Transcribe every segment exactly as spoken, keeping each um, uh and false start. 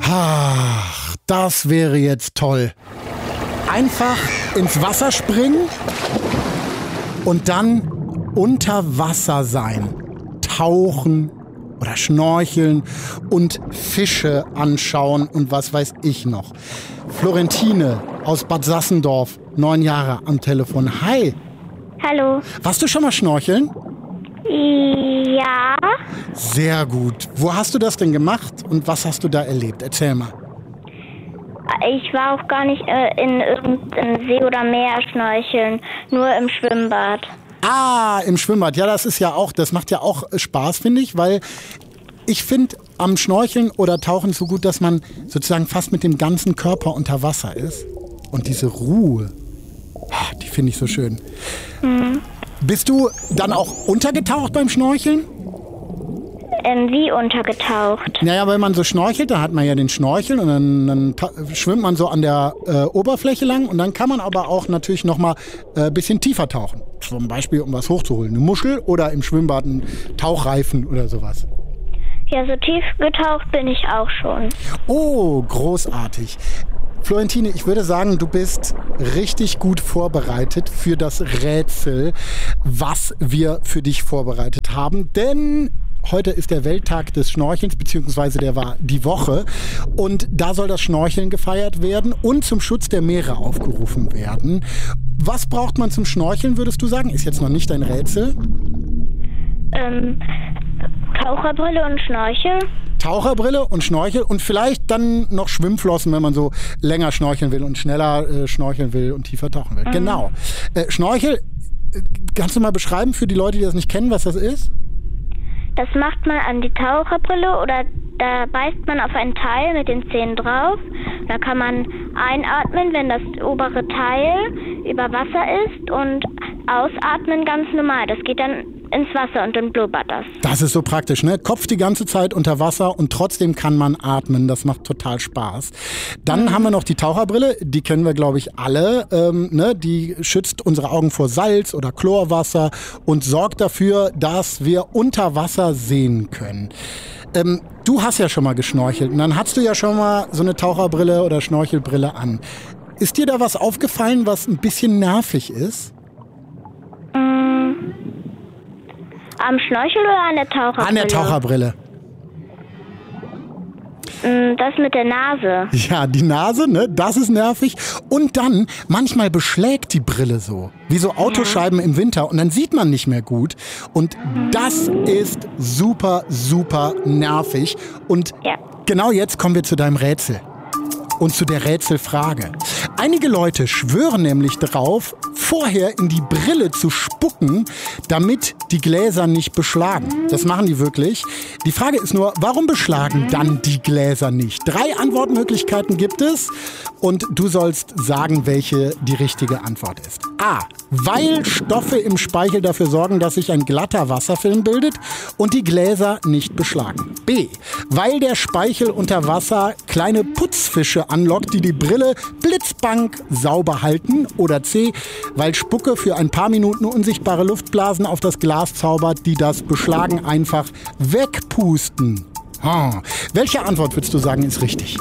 Ach, das wäre jetzt toll. Einfach ins Wasser springen und dann unter Wasser sein. Tauchen oder schnorcheln und Fische anschauen und was weiß ich noch. Florentine aus Bad Sassendorf, neun Jahre am Telefon. Hi. Hallo. Warst du schon mal schnorcheln? Ja. Sehr gut. Wo hast du das denn gemacht und was hast du da erlebt? Erzähl mal. Ich war auch gar nicht äh, in irgendeinem See oder Meer schnorcheln, nur im Schwimmbad. Ah, im Schwimmbad. Ja, das ist ja auch, das macht ja auch Spaß, finde ich, weil ich finde am Schnorcheln oder Tauchen so gut, dass man sozusagen fast mit dem ganzen Körper unter Wasser ist. Und diese Ruhe, die finde ich so schön. Mhm. Bist du dann auch untergetaucht beim Schnorcheln? Ähm, wie untergetaucht? Naja, wenn man so schnorchelt, da hat man ja den Schnorchel und dann, dann ta- schwimmt man so an der äh, Oberfläche lang und dann kann man aber auch natürlich nochmal ein äh, bisschen tiefer tauchen. Zum Beispiel, um was hochzuholen. Eine Muschel oder im Schwimmbad ein Tauchreifen oder sowas. Ja, so tief getaucht bin ich auch schon. Oh, großartig. Florentine, ich würde sagen, du bist richtig gut vorbereitet für das Rätsel, was wir für dich vorbereitet haben. Denn heute ist der Welttag des Schnorchelns, beziehungsweise der war die Woche. Und da soll das Schnorcheln gefeiert werden und zum Schutz der Meere aufgerufen werden. Was braucht man zum Schnorcheln, würdest du sagen? Ist jetzt noch nicht dein Rätsel. Ähm, Taucherbrille und Schnorchel. Taucherbrille und Schnorchel und vielleicht dann noch Schwimmflossen, wenn man so länger schnorcheln will und schneller äh, schnorcheln will und tiefer tauchen will. Mhm. Genau. Äh, Schnorchel, äh, kannst du mal beschreiben für die Leute, die das nicht kennen, was das ist? Das macht man an die Taucherbrille oder da beißt man auf ein Teil mit den Zähnen drauf. Da kann man einatmen, wenn das obere Teil über Wasser ist und ausatmen ganz normal. Das geht dann ins Wasser und dann blubbert das. Das ist so praktisch, ne? Kopf die ganze Zeit unter Wasser und trotzdem kann man atmen. Das macht total Spaß. Dann mhm. haben wir noch die Taucherbrille. Die kennen wir, glaube ich, alle. Ähm, ne? Die schützt unsere Augen vor Salz oder Chlorwasser und sorgt dafür, dass wir unter Wasser sehen können. Ähm, du hast ja schon mal geschnorchelt und dann hast du ja schon mal so eine Taucherbrille oder Schnorchelbrille an. Ist dir da was aufgefallen, was ein bisschen nervig ist? Mhm. Am Schnorchel oder an der Taucherbrille? An der Taucherbrille. Das mit der Nase. Ja, die Nase, ne? Das ist nervig. Und dann, manchmal beschlägt die Brille so. Wie so Autoscheiben ja. im Winter. Und dann sieht man nicht mehr gut. Und das ist super, super nervig. Und ja. genau jetzt kommen wir zu deinem Rätsel. Und zu der Rätselfrage. Einige Leute schwören nämlich darauf, vorher in die Brille zu spucken, damit die Gläser nicht beschlagen. Das machen die wirklich. Die Frage ist nur, warum beschlagen dann die Gläser nicht? Drei Antwortmöglichkeiten gibt es und du sollst sagen, welche die richtige Antwort ist. A. Weil Stoffe im Speichel dafür sorgen, dass sich ein glatter Wasserfilm bildet und die Gläser nicht beschlagen. B. Weil der Speichel unter Wasser kleine Putzfische anlockt, die die Brille blitzblank sauber halten. Oder C. Weil Spucke für ein paar Minuten unsichtbare Luftblasen auf das Glas zaubert, die das Beschlagen einfach wegpusten. Oh. Welche Antwort würdest du sagen, ist richtig?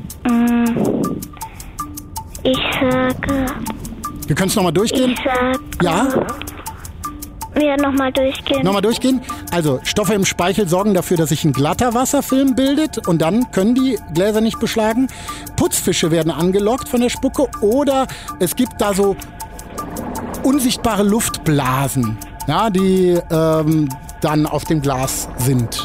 Ich sage... Wir können es nochmal durchgehen? Ich sage... Ja? Ja, nochmal durchgehen. Nochmal durchgehen? Also, Stoffe im Speichel sorgen dafür, dass sich ein glatter Wasserfilm bildet und dann können die Gläser nicht beschlagen. Putzfische werden angelockt von der Spucke oder es gibt da so unsichtbare Luftblasen, ja, die ähm, dann auf dem Glas sind.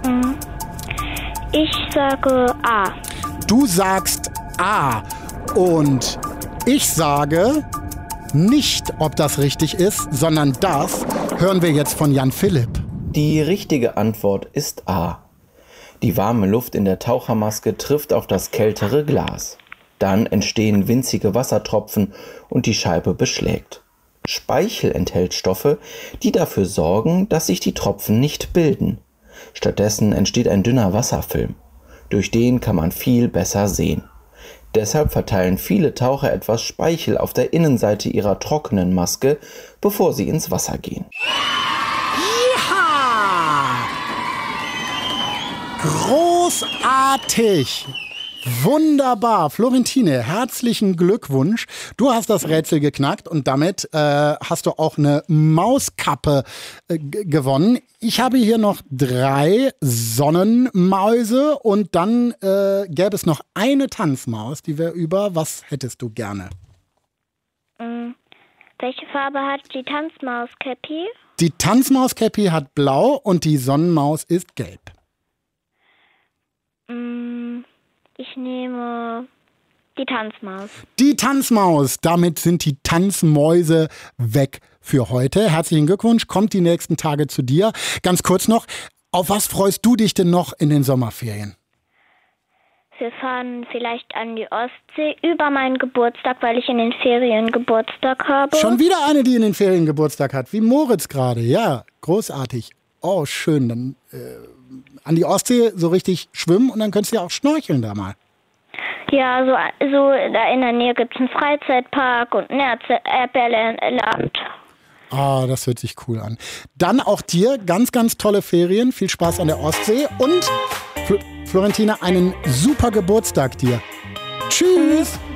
Ich sage A. Du sagst A und ich sage nicht, ob das richtig ist, sondern das hören wir jetzt von Jan Philipp. Die richtige Antwort ist A. Die warme Luft in der Tauchermaske trifft auf das kältere Glas. Dann entstehen winzige Wassertropfen und die Scheibe beschlägt. Speichel enthält Stoffe, die dafür sorgen, dass sich die Tropfen nicht bilden. Stattdessen entsteht ein dünner Wasserfilm. Durch den kann man viel besser sehen. Deshalb verteilen viele Taucher etwas Speichel auf der Innenseite ihrer trockenen Maske, bevor sie ins Wasser gehen. Ja! Großartig! Wunderbar. Florentine, herzlichen Glückwunsch. Du hast das Rätsel geknackt und damit äh, hast du auch eine Mauskappe äh, g- gewonnen. Ich habe hier noch drei Sonnenmäuse und dann äh, gäbe es noch eine Tanzmaus, die wäre über. Was hättest du gerne? Mm, welche Farbe hat die Tanzmaus, Cappy? Die Tanzmaus Cappy hat blau und die Sonnenmaus ist gelb. Mm, ich nehme die Tanzmaus. Die Tanzmaus, damit sind die Tanzmäuse weg für heute. Herzlichen Glückwunsch, kommt die nächsten Tage zu dir. Ganz kurz noch, auf was freust du dich denn noch in den Sommerferien? Wir fahren vielleicht an die Ostsee über meinen Geburtstag, weil ich in den Ferien Geburtstag habe. Schon wieder eine, die in den Ferien Geburtstag hat, wie Moritz gerade. Ja, großartig. Oh, schön. Dann äh, an die Ostsee so richtig schwimmen und dann könntest du ja auch schnorcheln da mal. Ja, so, so da in der Nähe gibt es einen Freizeitpark und ein Erdze- Erdbeerland. Ah, das hört sich cool an. Dann auch dir ganz, ganz tolle Ferien. Viel Spaß an der Ostsee und Fl- Florentine, einen super Geburtstag dir. Tschüss.